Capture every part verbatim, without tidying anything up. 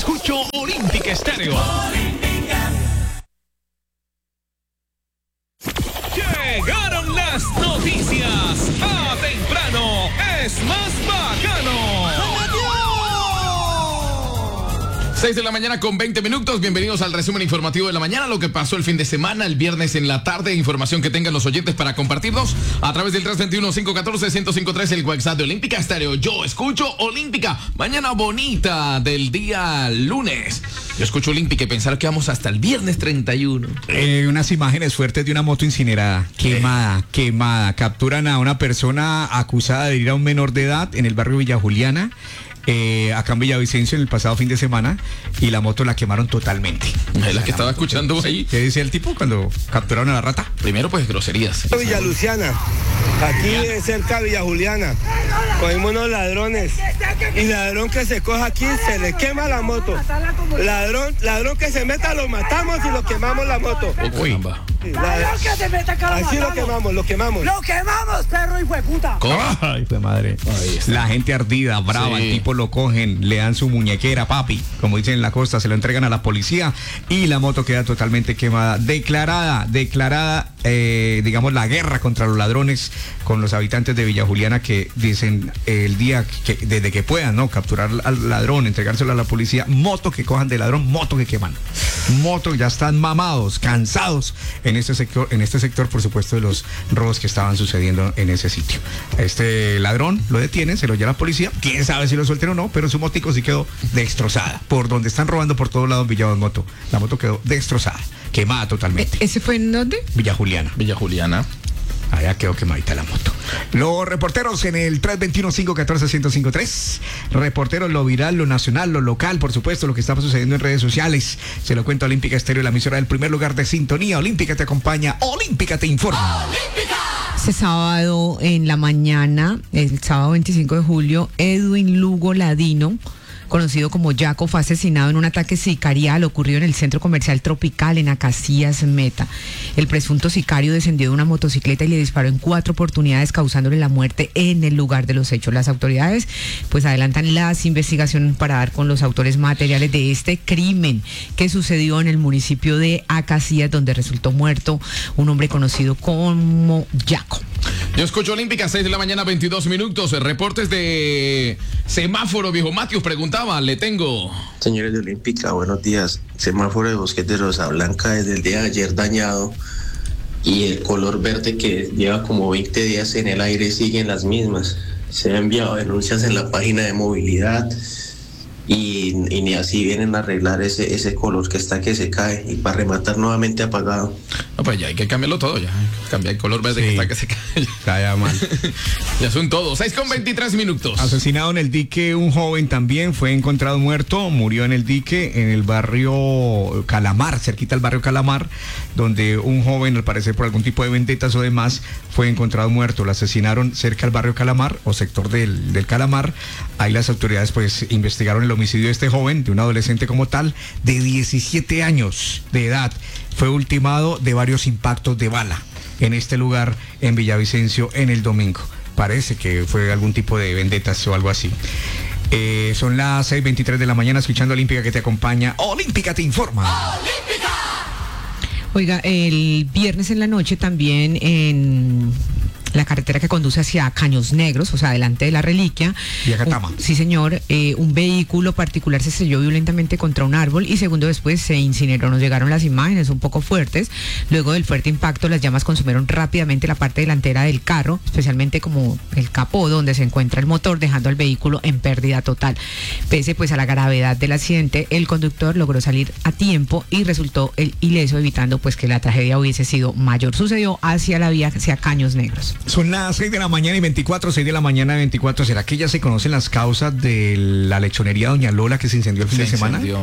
escucho Olímpica Estéreo. Llegaron las noticias. A temprano es más bacano. seis de la mañana con veinte minutos. Bienvenidos al resumen informativo de la mañana. Lo que pasó el fin de semana, el viernes en la tarde. Información que tengan los oyentes para compartirnos a través del tres dos uno, cinco uno cuatro, uno cero cinco tres, el WhatsApp de Olímpica Estéreo. Yo escucho Olímpica. Mañana bonita del día lunes. Yo escucho Olímpica y pensar que vamos hasta el viernes treinta y uno. Eh, unas imágenes fuertes de una moto incinerada, quemada, quemada. Capturan a una persona acusada de ir a un menor de edad en el barrio Villa Juliana. Eh, acá en Villavicencio en el pasado fin de semana, y la moto la quemaron totalmente. Es la que estaba escuchando ahí. ¿Qué decía el tipo cuando capturaron a la rata? Primero pues groserías. Villa Luciana, aquí cerca de Villa Juliana, cogimos unos ladrones, y ladrón que se coja aquí se le quema la moto. Ladrón, ladrón que se meta lo matamos y lo quemamos la moto. Uy, Ladrón que se meta acá lo así lo matamos. quemamos, lo quemamos. Lo quemamos, perro hijo de puta. Ay, fue madre. La gente ardida, brava, Sí. el tipo lo cogen, le dan su muñequera, papi, como dicen en la costa, se lo entregan a la policía y la moto queda totalmente quemada. Declarada, declarada, eh, digamos, la guerra contra los ladrones con los habitantes de Villa Juliana, que dicen eh, el día que, desde que puedan, ¿no? Capturar al ladrón, entregárselo a la policía, moto que cojan de ladrón, moto que queman. Moto, ya están mamados, cansados en este sector, en este sector, por supuesto, de los robos que estaban sucediendo en ese sitio. Este ladrón lo detienen, se lo lleva a la policía, quién sabe si lo suelten o no, pero su motico sí quedó destrozada. Por donde están robando por todos lados en Villa Moto, la moto quedó destrozada, quemada totalmente. ¿Ese fue en dónde? Villa Juliana. Villa Juliana. Allá quedó quemadita la moto. Los reporteros en el tres dos uno, cinco uno cuatro, uno cero cinco tres. Reporteros, lo viral, lo nacional, lo local, por supuesto, lo que está sucediendo en redes sociales. Se lo cuento a Olímpica Estéreo, la emisora del primer lugar de sintonía. Olímpica te acompaña, Olímpica te informa. Ese Este sábado en la mañana, el sábado veinticinco de julio, Edwin Lugo Ladino, conocido como Yaco, fue asesinado en un ataque sicarial ocurrido en el centro comercial Tropical en Acacias Meta. El presunto sicario descendió de una motocicleta y le disparó en cuatro oportunidades, causándole la muerte en el lugar de los hechos. Las autoridades pues adelantan las investigaciones para dar con los autores materiales de este crimen que sucedió en el municipio de Acacias, donde resultó muerto un hombre conocido como Yaco. Yo escucho Olímpica, seis de la mañana, veintidós minutos. Reportes de semáforo, viejo Matius preguntaba, le tengo. Señores de Olímpica, buenos días. Semáforo de Bosques de Rosa Blanca desde el día de ayer dañado, y el color verde que lleva como veinte días en el aire siguen las mismas. Se han enviado denuncias en la página de movilidad y, y ni así vienen a arreglar ese, ese color que está que se cae, y para rematar nuevamente apagado. No, pues ya hay que cambiarlo todo, ya. Cambiar el color verde, sí, que está que se cae. Calla mal. Ya son todos. seis con veintitrés minutos. Asesinado en el dique un joven también, fue encontrado muerto, murió en el dique en el barrio Calamar, cerquita al barrio Calamar, donde un joven, al parecer por algún tipo de vendetas o demás, fue encontrado muerto. Lo asesinaron cerca al barrio Calamar o sector del, del Calamar. Ahí las autoridades pues investigaron el homicidio de este joven, de un adolescente como tal, de diecisiete años de edad. Fue ultimado de varios impactos de bala en este lugar en Villavicencio en el domingo. Parece que fue algún tipo de vendetas o algo así. Eh, son las seis veintitrés de la mañana, escuchando Olímpica que te acompaña. Olímpica te informa. ¡Olímpica! Oiga, el viernes en la noche también en la carretera que conduce hacia Caños Negros, o sea, delante de la Reliquia. Viacatama. Un, sí, señor, eh, un vehículo particular se estrelló violentamente contra un árbol y segundo después se incineró. Nos llegaron las imágenes un poco fuertes. Luego del fuerte impacto, las llamas consumieron rápidamente la parte delantera del carro, especialmente como el capó donde se encuentra el motor, dejando al vehículo en pérdida total. Pese pues a la gravedad del accidente, el conductor logró salir a tiempo y resultó el ileso, evitando pues que la tragedia hubiese sido mayor. Sucedió hacia la vía, hacia Caños Negros. Son las seis de la mañana y veinticuatro, seis de la mañana y veinticuatro. ¿Será que ya se conocen las causas de la lechonería Doña Lola que se incendió el fin se de semana? Incendió.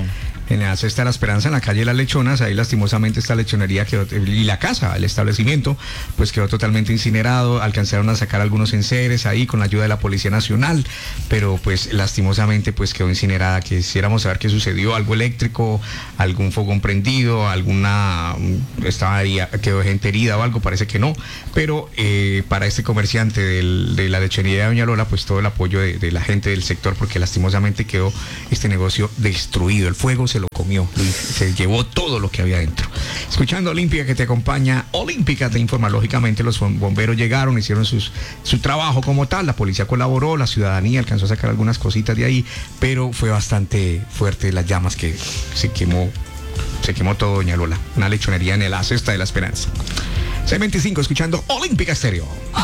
en la Cesta de la Esperanza, en la calle Las Lechonas. Ahí lastimosamente esta lechonería quedó, y la casa, el establecimiento, pues quedó totalmente incinerado. Alcanzaron a sacar algunos enseres ahí con la ayuda de la Policía Nacional, pero pues lastimosamente pues quedó incinerada. Quisiéramos saber qué sucedió, algo eléctrico, algún fogón prendido, alguna, estaba ahí, quedó gente herida o algo, parece que no, pero eh, para este comerciante del, de la lechería de Doña Lola, pues todo el apoyo de, de la gente del sector, porque lastimosamente quedó este negocio destruido. El fuego se lo comió, se llevó todo lo que había dentro. Escuchando Olímpica, que te acompaña, Olímpica te informa. Lógicamente los bomberos llegaron, hicieron sus, su trabajo como tal, la policía colaboró, la ciudadanía alcanzó a sacar algunas cositas de ahí, pero fue bastante fuerte las llamas que se quemó, se quemó todo Doña Lola, una lechonería en la Cesta de la Esperanza. seis veinticinco, escuchando Olímpica Estéreo.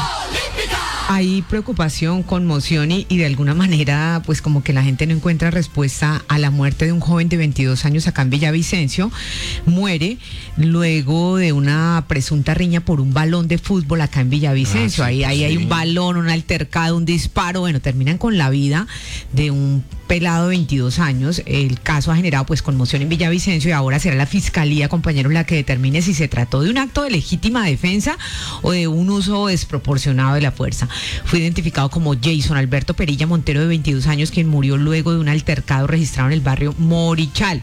Hay preocupación, conmoción y, y de alguna manera pues como que la gente no encuentra respuesta a la muerte de un joven de veintidós años acá en Villavicencio. Muere luego de una presunta riña por un balón de fútbol acá en Villavicencio. Ah, sí, ahí, ahí sí. Hay un balón, un altercado, un disparo, bueno, terminan con la vida de un pelado de veintidós años. El caso ha generado pues conmoción en Villavicencio y ahora será la fiscalía, compañeros, la que determine si se trató de un acto de legítima defensa o de un uso desproporcionado de la fuerza. Fue identificado como Jason Alberto Perilla Montero, de veintidós años, quien murió luego de un altercado registrado en el barrio Morichal.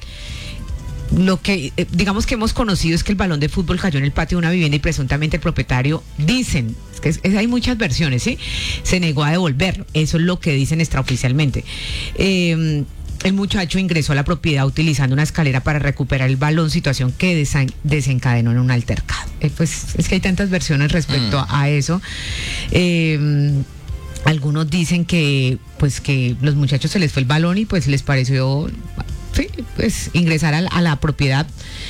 Lo que eh, digamos que hemos conocido es que el balón de fútbol cayó en el patio de una vivienda y presuntamente el propietario, dicen, es que es, es, hay muchas versiones, ¿sí? Se negó a devolverlo. Eso es lo que dicen extraoficialmente. Eh, El muchacho ingresó a la propiedad utilizando una escalera para recuperar el balón, situación que desen- desencadenó en un altercado. Eh, pues es que hay tantas versiones respecto mm. a, a eso. Eh, algunos dicen que pues que los muchachos se les fue el balón y pues les pareció sí, pues ingresar a la, a la propiedad.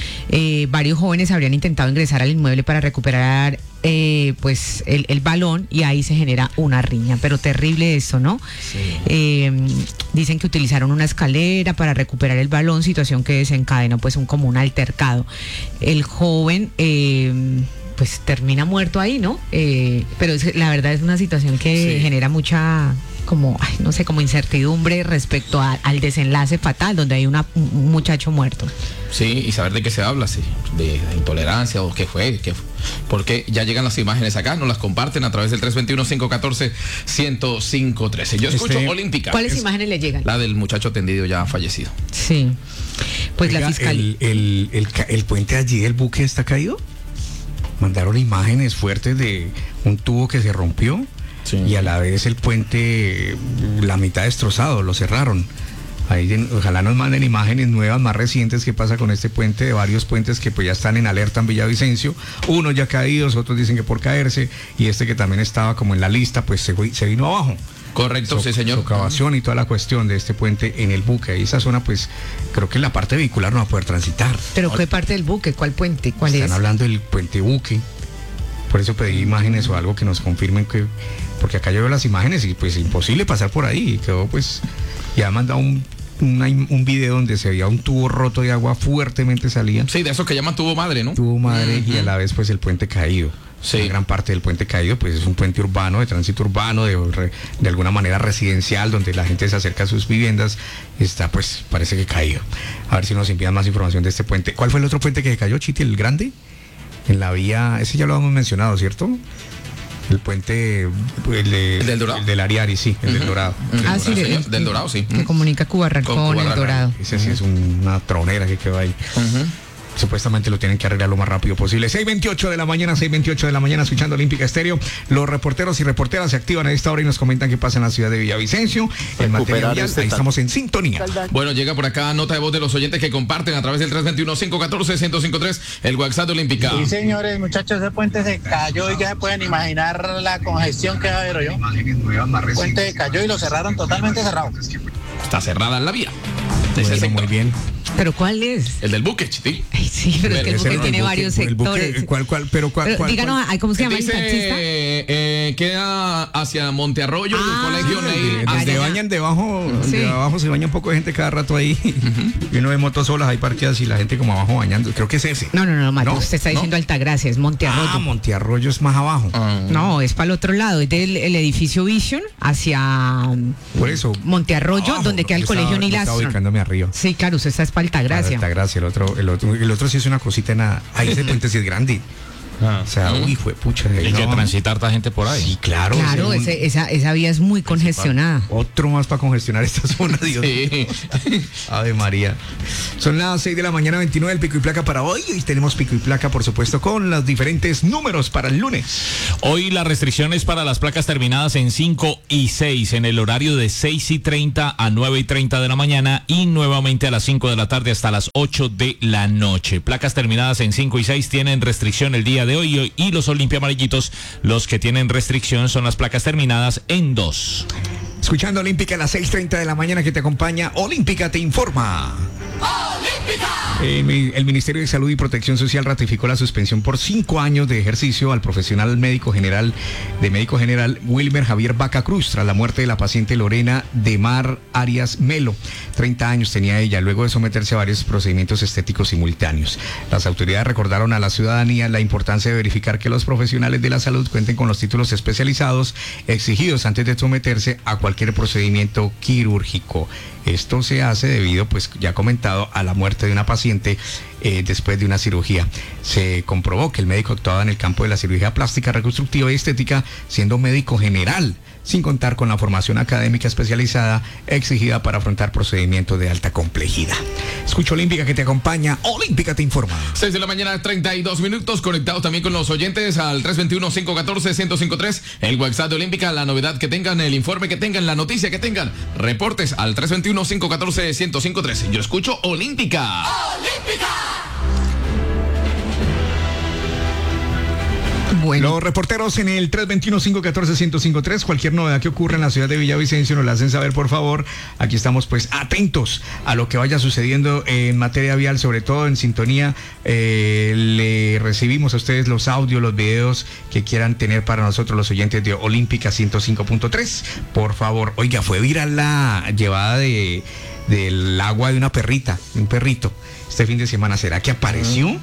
Eh, varios jóvenes habrían intentado ingresar al inmueble para recuperar eh, pues el, el balón y ahí se genera una riña, pero terrible eso, ¿no? Sí. Eh, dicen que utilizaron una escalera para recuperar el balón, situación que desencadenó pues un como un altercado. El joven eh, pues termina muerto ahí, ¿no? Eh, pero es, la verdad es una situación que sí. genera mucha como, ay, no sé, como incertidumbre respecto a, al desenlace fatal, donde hay una, un muchacho muerto. Sí, y saber de qué se habla, sí, de, de intolerancia o qué fue, qué fue, porque ya llegan las imágenes acá, nos las comparten a través del tres dos uno, cinco uno cuatro, uno cero cinco uno tres. Yo escucho este, Olímpica. ¿Cuáles es imágenes le llegan? La del muchacho atendido ya fallecido. Sí, pues Oiga, la fiscalía. El, el, el, el puente allí del buque está caído. Mandaron imágenes fuertes de un tubo que se rompió. Sí. Y a la vez el puente, la mitad destrozado, lo cerraron. Ahí, ojalá nos manden imágenes nuevas, más recientes, qué pasa con este puente, de varios puentes que pues ya están en alerta en Villavicencio, unos ya caídos, otros dicen que por caerse, y este que también estaba como en la lista, pues se, se vino abajo. Correcto, so, sí señor. Socavación y toda la cuestión de este puente en el buque, ahí esa zona pues creo que la parte vehicular no va a poder transitar. ¿Pero qué parte del buque? ¿Cuál puente? ¿Cuál Están es? Están hablando del puente buque, por eso pedí imágenes o algo que nos confirmen que... Porque acá yo veo las imágenes y pues imposible pasar por ahí. Quedó pues, ya ha mandado un, una, un video donde se veía un tubo roto de agua fuertemente salía. Sí, de esos que llaman tubo madre, ¿no? Tubo madre uh-huh. Y a la vez pues el puente caído. Sí. Una gran parte del puente caído pues es un puente urbano, de tránsito urbano, de, de alguna manera residencial, donde la gente se acerca a sus viviendas. Está pues, parece que caído. A ver si nos envían más información de este puente. ¿Cuál fue el otro puente que cayó, Chiti, el grande? En la vía, ese ya lo hemos mencionado, ¿cierto? El puente el, de, ¿El del Dorado? El del Ariari, sí, el uh-huh. del Dorado. Uh-huh. El ah, Dorado, sí, señor, del Dorado, sí. Que comunica Cubarral con, con el Dorado. Ese sí uh-huh. es un, una tronera que quedó ahí. Uh-huh. Supuestamente lo tienen que arreglar lo más rápido posible. seis veintiocho de la mañana, seis veintiocho de la mañana, escuchando Olímpica Estéreo. Los reporteros y reporteras se activan a esta hora y nos comentan qué pasa en la ciudad de Villavicencio. En materia vial, ahí estamos en sintonía. Bueno, llega por acá nota de voz de los oyentes que comparten a través del tres dos uno, cinco uno cuatro, uno cero cinco tres, el WhatsApp de Olímpica. Sí, señores, muchachos, ese puente se cayó y ya se pueden imaginar la congestión que va a haber, ¿yo? El puente cayó y lo cerraron totalmente cerrado. Está cerrada en la vía. Bueno, muy bien. ¿Pero cuál es? El del buque, Chiti. Ay, sí, pero, pero es que el buque tiene el varios buque, sectores. El buque, ¿Cuál, cuál, pero cuál, pero, cuál, díganos, cuál? ¿cómo se llama dice, el taxista? Eh, queda hacia Montearroyo, ah, el colegio Neil. Donde se bañan debajo, sí. de abajo se baña un poco de gente cada rato ahí. Uh-huh. Y uno ve motos solas ahí parqueadas y la gente como abajo bañando. Creo que es ese. No, no, no, Mato, ¿no? Usted está diciendo ¿no? Altagracia, es Montearroyo. Ah, Montearroyo es más abajo. Uh-huh. No, es para el otro lado, es del el edificio Vision hacia Por eso, Montearroyo, abajo, donde queda el colegio Neil Armstrong. Está ubicándome arriba. Sí, claro, usted está para para Altagracia. Altagracia, el otro, el otro, el otro sí es una cosita en nada. Ahí ese puente sí es grande. Ah. O sea, uy, fue pucha. Hay no. que transitar harta gente por ahí. Sí, claro. Claro, o sea, ese, esa, esa vía es muy congestionada. Otro más para congestionar esta zona, Dios. Sí. Ave María. Son las seis de la mañana, veintinueve, el pico y placa para hoy. Y tenemos pico y placa, por supuesto, con los diferentes números para el lunes. Hoy las restricciones para las placas terminadas en cinco y seis en el horario de seis y treinta a nueve y treinta de la mañana y nuevamente a las cinco de la tarde hasta las ocho de la noche. Placas terminadas en cinco y seis tienen restricción el día de hoy y los Olimpia amarillitos, los que tienen restricción son las placas terminadas en dos. Escuchando Olímpica a las seis treinta de la mañana que te acompaña, Olímpica te informa. Eh, el Ministerio de Salud y Protección Social ratificó la suspensión por cinco años de ejercicio al profesional médico general de médico general Wilmer Javier Vaca Cruz tras la muerte de la paciente Lorena de Mar Arias Melo. treinta años tenía ella, luego de someterse a varios procedimientos estéticos simultáneos. Las autoridades recordaron a la ciudadanía la importancia de verificar que los profesionales de la salud cuenten con los títulos especializados exigidos antes de someterse a cualquier procedimiento quirúrgico. Esto se hace debido, pues ya comentado, a la muerte de una paciente eh, después de una cirugía. Se comprobó que el médico actuaba en el campo de la cirugía plástica, reconstructiva y estética, siendo médico general, sin contar con la formación académica especializada exigida para afrontar procedimientos de alta complejidad. Escucha Olímpica que te acompaña, Olímpica te informa. seis de la mañana, treinta y dos minutos, conectados también con los oyentes al tres dos uno, cinco uno cuatro, uno cero cinco tres, el WhatsApp de Olímpica, la novedad que tengan, el informe que tengan, la noticia que tengan, reportes al tres dos uno, cinco uno cuatro, uno cero cinco tres. Yo escucho Olímpica. ¡Olímpica! Bueno. Los reporteros en el tres dos uno, cinco uno cuatro, uno cero cinco tres, cualquier novedad que ocurra en la ciudad de Villavicencio nos la hacen saber, por favor. Aquí estamos pues atentos a lo que vaya sucediendo en materia vial, sobre todo en sintonía. Eh, le recibimos a ustedes los audios, los videos que quieran tener para nosotros los oyentes de Olímpica ciento cinco punto tres. Por favor, oiga, fue viral la llevada de del agua de una perrita, un perrito, este fin de semana. ¿Será que apareció?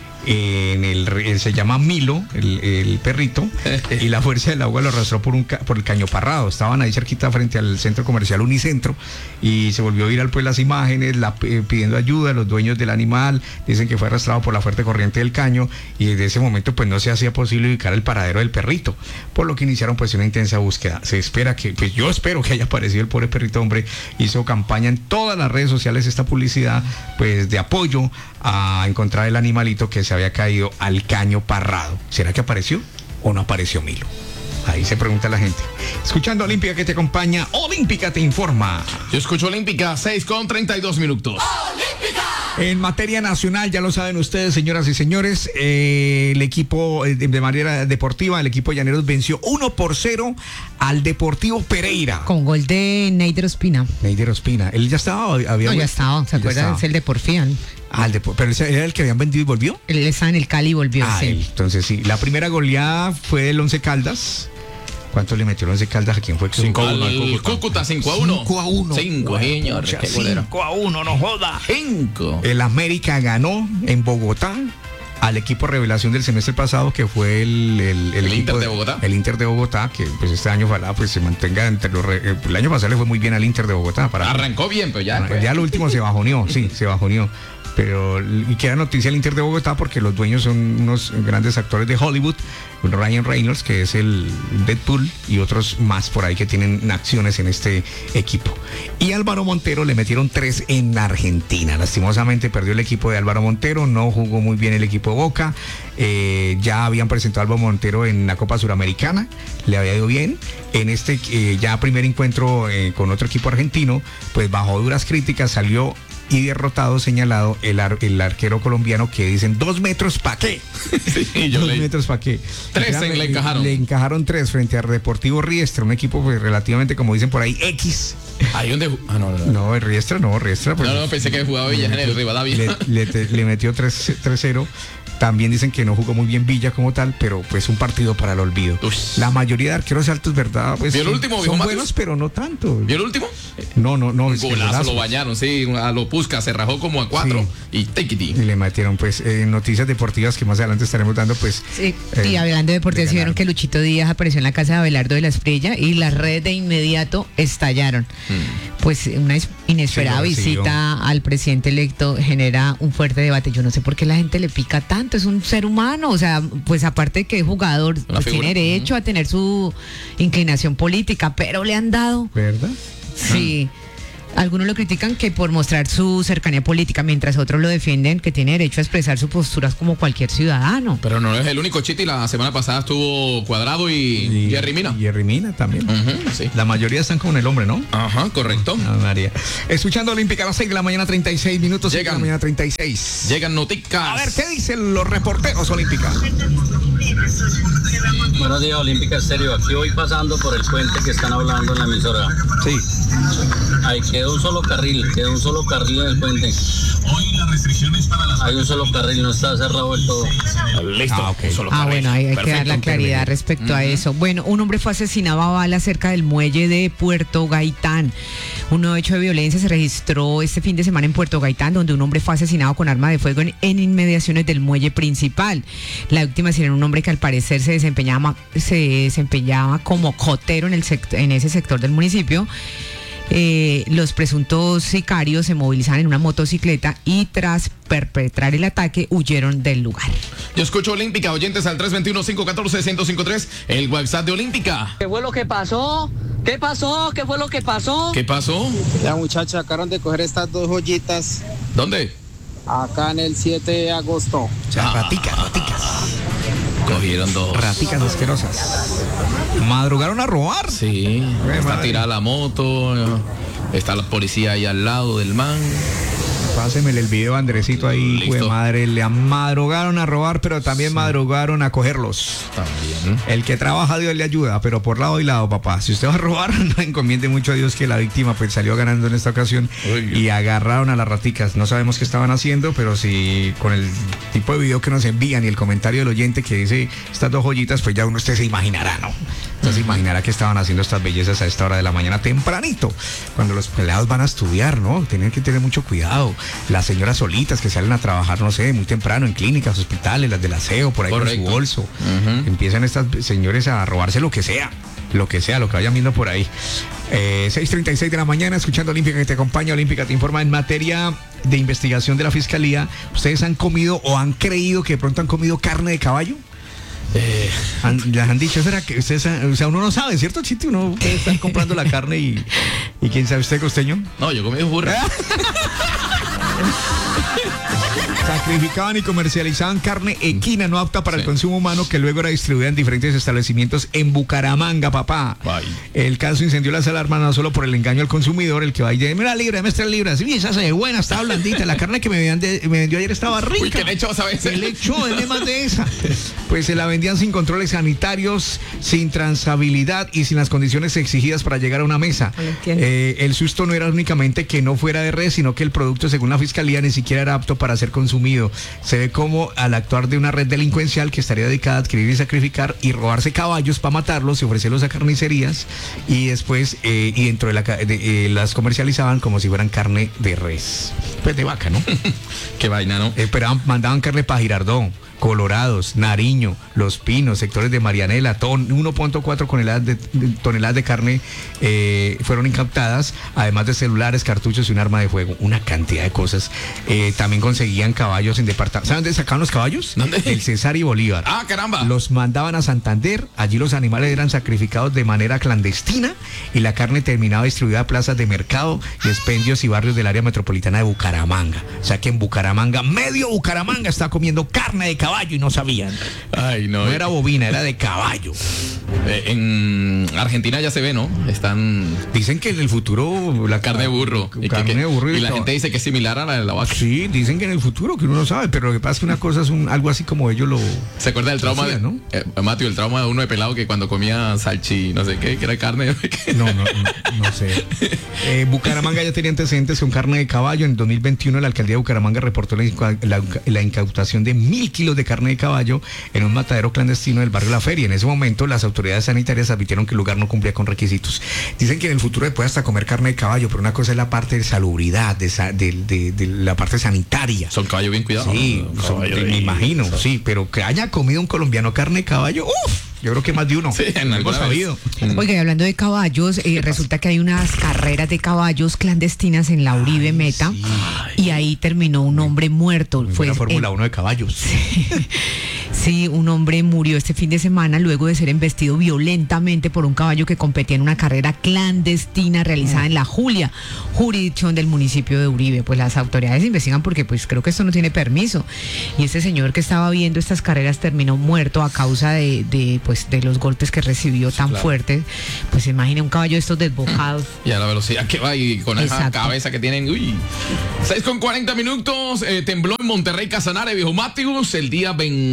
En el, se llama Milo, el, el perrito, y la fuerza del agua lo arrastró por un por el Caño Parrado. Estaban ahí cerquita frente al centro comercial Unicentro y se volvió viral pues las imágenes, la, eh, pidiendo ayuda a los dueños del animal. Dicen que fue arrastrado por la fuerte corriente del caño y desde ese momento pues no se hacía posible ubicar el paradero del perrito, por lo que iniciaron pues una intensa búsqueda. Se espera que, pues yo espero que haya aparecido el pobre perrito, hombre. Hizo campaña en todas las redes sociales esta publicidad pues de apoyo a encontrar el animalito que se había caído al Caño Parrado. ¿Será que apareció o no apareció Milo? Ahí se pregunta la gente. Escuchando Olímpica que te acompaña, Olímpica te informa. Yo escucho Olímpica, seis con treinta y dos minutos. ¡Olímpica! En materia nacional, ya lo saben ustedes, señoras y señores, eh, el equipo eh, de manera deportiva, el equipo Llaneros venció uno por cero al Deportivo Pereira. Con gol de Neider Ospina. Neider Ospina, él ya estaba, había... No, ya estaba, ¿se acuerdan? Es el de Porfian. Ah, el de, pero ese era el que habían vendido y volvió. Él estaba en el Cali y volvió, ah, sí. Él, entonces sí, la primera goleada fue del Once Caldas. ¿Cuánto le metió el Once Caldas? ¿A quién fue? cinco a uno al Cúcuta, cinco a uno. cinco a uno. cinco, señor. cinco a uno, no joda. cinco. El América ganó en Bogotá al equipo revelación del semestre pasado, que fue el, el, el, el Inter de, de Bogotá. El Inter de Bogotá, que pues este año ojalá pues se mantenga entre los... El año pasado le fue muy bien al Inter de Bogotá. Para, Arrancó bien, pero ya... Pues. Ya lo último se bajoneó, sí, se bajoneó. Pero, y queda noticia el Inter de Bogotá porque los dueños son unos grandes actores de Hollywood, Ryan Reynolds, que es el Deadpool, y otros más por ahí que tienen acciones en este equipo. Y Álvaro Montero le metieron tres en Argentina. Lastimosamente perdió el equipo de Álvaro Montero, no jugó muy bien el equipo de Boca. Eh, ya habían presentado a Álvaro Montero en la Copa Suramericana, le había ido bien. En este eh, ya primer encuentro eh, con otro equipo argentino, pues bajo duras críticas salió y derrotado, señalado el, ar, el arquero colombiano, que dicen dos metros pa' qué. Sí, yo dos leí. metros pa' qué. Tres le, le encajaron. Le encajaron tres frente al Deportivo Riestra, un equipo pues relativamente, como dicen por ahí, X. Ahí donde ah, no, no, no. No, el Riestra no, Riestra. Pues, no, no, pensé que jugaba Villa en el Rivadavia. Le, le, le metió tres cero. También dicen que no jugó muy bien Villa como tal, pero pues un partido para el olvido. Ush. La mayoría de arqueros altos, ¿verdad? Pues ¿Vio el son, último, son viejo buenos, Matheus? pero no tanto. ¿Vio el último? No, no, no. Un es que golazo, golazo. lo bañaron, sí, a lo Pusca, se rajó como a cuatro Sí. y take it. Y le metieron pues eh, noticias deportivas que más adelante estaremos dando pues. Sí, eh, y hablando de deportes, de ¿sí vieron ganar. que Luchito Díaz apareció en la casa de Abelardo de la Espriella y las redes de inmediato estallaron? Mm. Pues una is- inesperada Sí, lo recibió. visita al presidente electo genera un fuerte debate. Yo no sé por qué la gente le pica tanto, es un ser humano, o sea, pues aparte de que es jugador, Una pues figura. tiene derecho a tener su inclinación política, pero le han dado, ¿Verdad? sí. Algunos lo critican que por mostrar su cercanía política, mientras otros lo defienden que tiene derecho a expresar sus posturas como cualquier ciudadano. Pero no es el único Chiti, la semana pasada estuvo Cuadrado y, Jerry Mina. Y Jerry Mina también. Ujú, sí. La mayoría están con el hombre, ¿no? Ajá, correcto. Ah, María. Escuchando Olímpica a las seis de la mañana, treinta y seis minutos. seis de la Llegan. mañana, treinta y seis. Llegan noticas. A ver, ¿qué dicen los reporteros Olímpica? Buenos días, Olímpica Estéreo. Aquí voy pasando por el puente que están hablando en la emisora. Sí. Ahí quedó un solo carril, quedó un solo carril en el puente. Hay un solo carril, no está cerrado del todo. Listo. Ah, ok. Solo Ah, carril. bueno, hay, hay que Perfecto. dar la claridad respecto a eso. Bueno, un hombre fue asesinado a bala cerca del muelle de Puerto Gaitán. Un nuevo hecho de violencia se registró este fin de semana en Puerto Gaitán, donde un hombre fue asesinado con arma de fuego en, en inmediaciones del muelle principal. La víctima era un hombre que al parecer se desempeñaba, se desempeñaba como cotero en, el sect- en ese sector del municipio. Eh, los presuntos sicarios se movilizaban en una motocicleta y tras perpetrar el ataque huyeron del lugar. Yo escucho Olímpica, oyentes al tres dos uno, cinco uno cuatro, uno cero cinco tres, el WhatsApp de Olímpica. ¿Qué fue lo que pasó? ¿Qué pasó? ¿Qué fue lo que pasó? ¿Qué pasó? Ya muchachos, acaban de coger estas dos joyitas ¿Dónde? acá en el siete de agosto. O sea, raticas, raticas. Cogieron dos. Raticas asquerosas. Madrugaron a robar. Sí, está madre. tirada la moto, está la policía ahí al lado del man. Pásemele el video a Andresito ahí, Listo. güey, madre. Le madrugaron a robar, pero también madrugaron a cogerlos. También. El que trabaja, Dios le ayuda, pero por lado y lado, papá. Si usted va a robar, no encomiende mucho a Dios que la víctima pues salió ganando en esta ocasión. Uy. Y agarraron a las raticas. No sabemos qué estaban haciendo, pero si con el tipo de video que nos envían y el comentario del oyente que dice estas dos joyitas, pues ya uno usted se imaginará, ¿no? Usted se imaginará que estaban haciendo estas bellezas a esta hora de la mañana tempranito, cuando los pelados van a estudiar, ¿no? Tienen que tener mucho cuidado. Las señoras solitas que salen a trabajar, no sé, muy temprano en clínicas, hospitales, las del aseo, por ahí Correcto. con su bolso. Ujú. Empiezan estas señores a robarse lo que sea, lo que sea, lo que vayan viendo por ahí. Eh, seis treinta y seis de la mañana, escuchando Olímpica que te acompaña. Olímpica te informa en materia de investigación de la Fiscalía. ¿Ustedes han comido o han creído que de pronto han comido carne de caballo? Eh, Han- les han dicho, ¿será que ustedes, han- o sea, uno no sabe, ¿cierto, Chiti? Uno puede estar comprando la carne y, y quién sabe usted, costeño. no, yo comí burra. Sacrificaban y comercializaban carne equina no apta para el consumo humano que luego era distribuida en diferentes establecimientos en Bucaramanga, papá. Ay. El caso incendió las alarmas no solo por el engaño al consumidor, el que va y dice, mira, libra, me tres libras. Sí, esa se ve buena, estaba blandita. La carne que me, vendían de- me vendió ayer estaba rica. Uy, ¿qué le echó, sabes? ¿Qué le echó? Deme más de esa. Pues se la vendían sin controles sanitarios, sin trazabilidad y sin las condiciones exigidas para llegar a una mesa. No lo entiendo. Eh, el susto no era únicamente que no fuera de red, sino que el producto, según la fiscalía, ni siquiera era apto para ser consumido. Se ve como al actuar de una red delincuencial que estaría dedicada a adquirir y sacrificar y robarse caballos para matarlos y ofrecerlos a carnicerías y después eh, y dentro de la ca- de, eh, las comercializaban como si fueran carne de res, pues de vaca, ¿no? Qué vaina, ¿no? Eh, pero mandaban carne para Girardón, Colorados, Nariño, Los Pinos, sectores de Marianela, ton, uno punto cuatro toneladas de, de- toneladas de carne eh, fueron incautadas, además de celulares, cartuchos y un arma de fuego, una cantidad de cosas. Eh, también conseguían caballos en departamentos. ¿Saben dónde sacaban los caballos? ¿Dónde? El César y Bolívar. Ah, caramba. Los mandaban a Santander, allí los animales eran sacrificados de manera clandestina y la carne terminaba distribuida a plazas de mercado, y expendios y barrios del área metropolitana de Bucaramanga. O sea que en Bucaramanga, medio Bucaramanga está comiendo carne de caballo y no sabían. Ay, no. No era bovina, era de caballo. Eh, en Argentina ya se ve, ¿no? Están Dicen que en el futuro la carne de burro. Y, que- carne que- de burro y la cab- gente dice que es similar a la de la vaca. Sí, dicen que en el futuro, que uno no sabe, pero lo que pasa es que una cosa es un, algo así como ellos lo... ¿Se acuerda del trauma Hacía, de, ¿no? eh, Mateo, el trauma de uno de pelado que cuando comía salchi, no sé qué, que era carne? No, no, no, no sé. Eh, Bucaramanga ya tenía antecedentes con carne de caballo. En el dos mil veintiuno la alcaldía de Bucaramanga reportó la, inca- la- la incautación de mil kilos kilos de carne de caballo en un matadero clandestino del barrio La Feria. En ese momento las autoridades sanitarias advirtieron que el lugar no cumplía con requisitos. Dicen que en el futuro se puede hasta comer carne de caballo, pero una cosa es la parte de salubridad, de, de, de, de la parte sanitaria. Son caballos bien cuidados. Sí, ¿no? son, me bien, imagino, so. sí, pero que haya comido un colombiano carne de caballo, uff. Yo creo que más de uno. Sí, en algo sabido. Oiga, y hablando de caballos, eh, resulta que hay unas carreras de caballos clandestinas en la Uribe Ay, Meta sí. y ahí terminó un hombre muerto. Fue la Fórmula uno de caballos. Sí. Sí, un hombre murió este fin de semana luego de ser embestido violentamente por un caballo que competía en una carrera clandestina realizada mm. en La Julia, jurisdicción del municipio de Uribe. Pues las autoridades investigan porque pues creo que esto no tiene permiso. Y este señor que estaba viendo estas carreras terminó muerto a causa de, de pues de los golpes que recibió tan claro. fuertes. Pues imagine un caballo de estos desbocados. Y a la velocidad que va y con Exacto. esa cabeza que tienen. Uy. seis con cuarenta minutos, eh, tembló en Monterrey, Casanare, viejo Matius, el día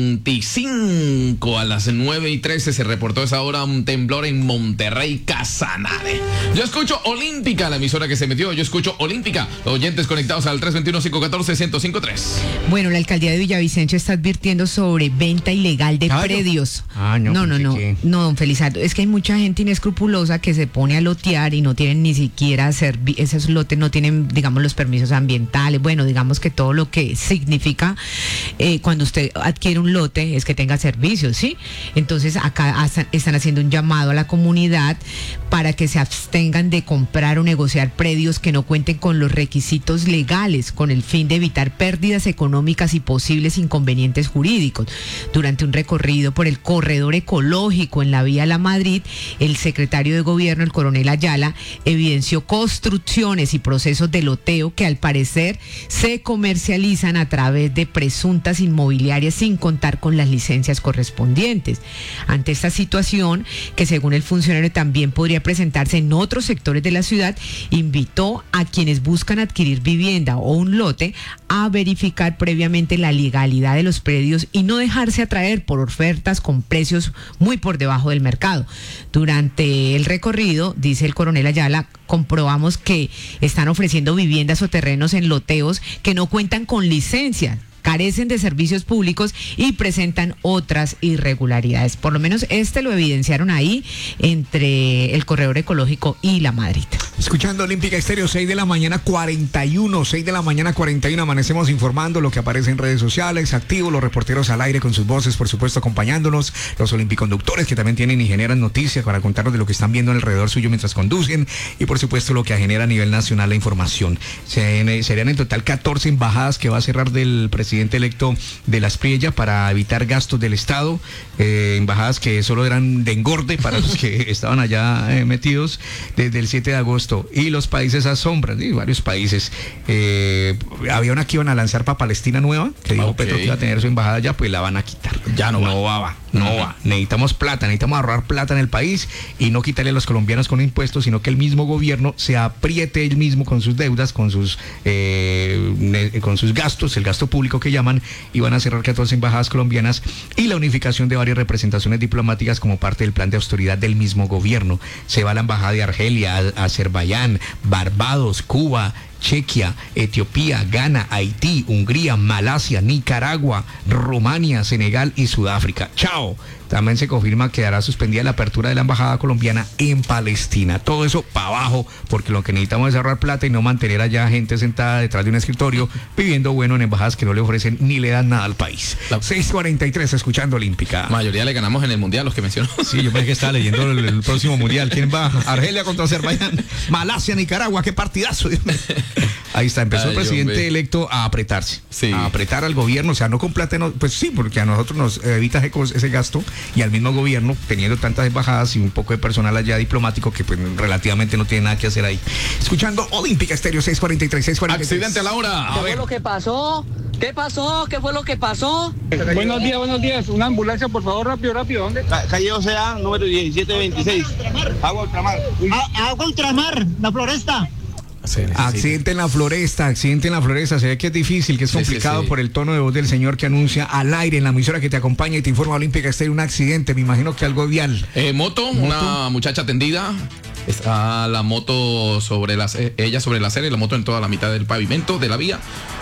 veinticinco a las nueve y trece se reportó esa hora un temblor en Monterrey, Casanare. Yo escucho Olímpica, la emisora que se metió, yo escucho Olímpica. Los oyentes conectados al tres dos uno, cinco uno cuatro, uno cero cinco tres. Bueno, la alcaldía de Villavicencio está advirtiendo sobre venta ilegal de ¿Caballo? predios. Ah, no, no, no, no, que... no, don Felizardo, es que hay mucha gente inescrupulosa que se pone a lotear y no tienen ni siquiera servi- esos lotes no tienen, digamos, los permisos ambientales. Bueno, digamos que todo lo que significa eh, cuando usted adquiere un lote es que tenga servicios, ¿sí? Entonces acá hasta, están haciendo un llamado a la comunidad para que se abstengan de comprar o negociar predios que no cuenten con los requisitos legales, con el fin de evitar pérdidas económicas y posibles inconvenientes jurídicos. Durante un recorrido por el corredor ecológico en la vía La Madrid, el secretario de gobierno, el coronel Ayala, evidenció construcciones y procesos de loteo que al parecer se comercializan a través de presuntas inmobiliarias sin contar con las licencias correspondientes. Ante esta situación, que según el funcionario también podría presentarse en otros sectores de la ciudad, invitó a quienes buscan adquirir vivienda o un lote a verificar previamente la legalidad de los predios y no dejarse atraer por ofertas con precios muy por debajo del mercado. Durante el recorrido, dice el coronel Ayala, comprobamos que están ofreciendo viviendas o terrenos en loteos que no cuentan con licencia, carecen de servicios públicos y presentan otras irregularidades. Por lo menos este lo evidenciaron ahí entre el corredor ecológico y La Madrid. Escuchando Olímpica Estéreo, seis de la mañana cuarenta y uno, seis de la mañana cuarenta y uno, amanecemos informando lo que aparece en redes sociales, activos, los reporteros al aire con sus voces, por supuesto, acompañándonos, los olimpiconductores que también tienen y generan noticias para contarnos de lo que están viendo alrededor suyo mientras conducen y por supuesto lo que genera a nivel nacional la información. Se, serían en total catorce embajadas que va a cerrar del presidente presidente electo de Las Priellas para evitar gastos del Estado, eh, embajadas que solo eran de engorde para los que estaban allá eh, metidos desde el siete de agosto, y los países asombran, y varios países. Eh, había una que iban a lanzar para Palestina Nueva, que dijo okay. Petro que iba a tener su embajada allá, pues la van a quitar. Ya no, no va, va, no uh-huh. va. Necesitamos plata, necesitamos ahorrar plata en el país y no quitarle a los colombianos con impuestos, sino que el mismo gobierno se apriete él mismo con sus deudas, con sus eh, con sus gastos, el gasto público que llaman, y van a cerrar catorce embajadas colombianas y la unificación de varias representaciones diplomáticas como parte del plan de austeridad del mismo gobierno. Se va la embajada de Argelia, Azerbaiyán, Barbados, Cuba, Chequia, Etiopía, Ghana, Haití, Hungría, Malasia, Nicaragua, Rumania, Senegal y Sudáfrica. ¡Chao! También se confirma que quedará suspendida la apertura de la embajada colombiana en Palestina. Todo eso para abajo, porque lo que necesitamos es ahorrar plata y no mantener allá gente sentada detrás de un escritorio viviendo bueno en embajadas que no le ofrecen ni le dan nada al país. La... seis cuarenta y tres, escuchando Olímpica. Mayoría le ganamos en el Mundial, los que mencionó. Sí, yo pensé que estaba leyendo el, el próximo Mundial. ¿Quién va? Argelia contra Azerbaiyán, Malasia, Nicaragua, qué partidazo. Ahí está, empezó Ay, el presidente hombre. electo a apretarse, sí. a apretar al gobierno, o sea, no con plata, no, pues sí, porque a nosotros nos evita ese gasto, y al mismo gobierno, teniendo tantas embajadas y un poco de personal allá diplomático que pues relativamente no tiene nada que hacer ahí. Escuchando Olímpica Estéreo, seis cuarenta y tres, seis cuarenta y tres. Accidente a la hora. ¿Qué fue lo que pasó? ¿Qué pasó? ¿Qué fue lo que pasó? Buenos días, buenos días. Una ambulancia, por favor, rápido, rápido. ¿Dónde? Calle Ocea, número diecisiete veintiséis. Agua Ultramar. Ah, Agua Ultramar, la Floresta. Accidente en la Floresta, accidente en la Floresta. Se ve que es difícil, que es complicado sí, sí, sí. por el tono de voz del señor que anuncia al aire en la emisora que te acompaña y te informa Olímpica Estéreo un accidente, me imagino que algo vial. Eh, moto, moto, una muchacha atendida. Está la moto sobre la, ella sobre la acera y la moto en toda la mitad del pavimento de la vía.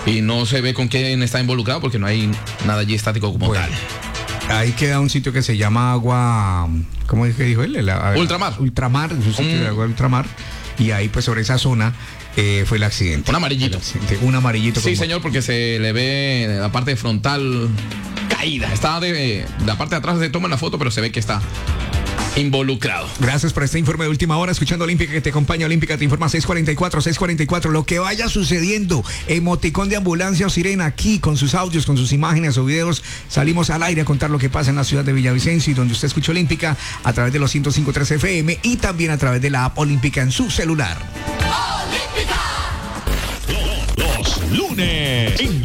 y no se ve con quién está involucrado porque no hay nada allí estático como Bueno. tal. Ahí queda un sitio que se llama Agua, ¿cómo es que dijo él? La- Ultramar. Ultramar, es un sitio Mm. de agua ultramar. Y ahí pues sobre esa zona eh, fue el accidente. Un amarillito. El accidente, un amarillito. Sí, como- señor, porque se le ve la parte frontal caída. Está de la parte de atrás, se toma la foto, pero se ve que está involucrado. Gracias por este informe de última hora, escuchando Olímpica, que te acompaña. Olímpica te informa seis cuarenta y cuatro, seis cuarenta y cuatro, lo que vaya sucediendo. Emoticón de ambulancia o sirena aquí, con sus audios, con sus imágenes o videos. Salimos al aire a contar lo que pasa en la ciudad de Villavicencio, y donde usted escucha Olímpica a través de los ciento cinco punto tres F M y también a través de la app Olímpica en su celular. Los lunes.